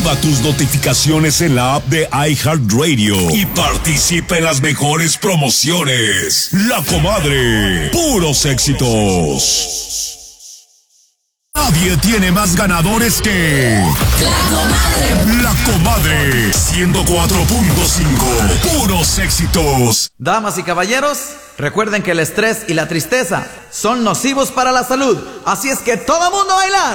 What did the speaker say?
Activa tus notificaciones en la app de iHeartRadio y participa en las mejores promociones. La Comadre, puros éxitos. Nadie tiene más ganadores que La Comadre 104.5, puros éxitos. Damas y caballeros, recuerden que el estrés y la tristeza son nocivos para la salud. Así es que todo mundo a bailar.